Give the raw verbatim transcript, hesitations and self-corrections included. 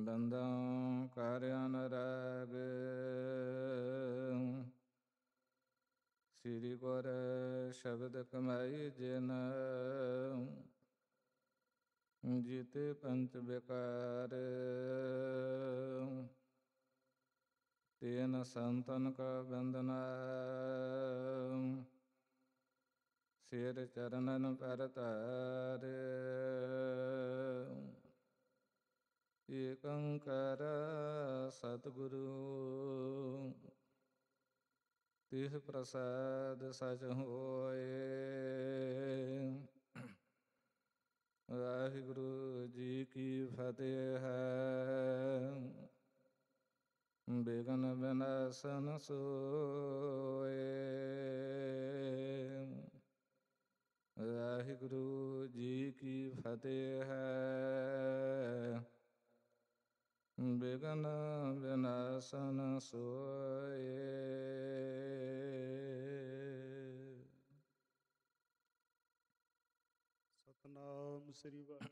ਬੰਦਾਂ ਕਰ ਅਨਰਗ। ਸ੍ਰੀ ਗੁਰ ਸ਼ਬਦ ਕਮਾਈ ਜਿਨ, ਜੀਤੇ ਪੰਚ ਬਿਕਾਰ। ਤੇਨ ਸੰਤਨ ਕਾ ਬੰਦਨਾ, ਸਿਰ ਚਰਨਨ ਪਰ ਧਾਰ। ਏਕ ਓੰਕਾਰ ਸਤਿਗੁਰੂ, ਤਿਸ ਪ੍ਰਸਾਦਿ ਸਚਿ ਹੋਇ। ਵਾਹਿਗੁਰੂ ਜੀ ਕੀ ਫਤਿਹ ਹੈ। ਬਿਘਨ ਬਿਨਾਸਨ ਸੋਇ। ਵਾਹਿਗੁਰੂ ਜੀ ਕੀ ਫਤਿਹ ਹੈ। ਬਿਘਨ ਬਿਨਾਸਨ ਸੋਇ। ਸਤਿਨਾਮ ਸ੍ਰੀ ਵਾਹਿਗੁਰੂ।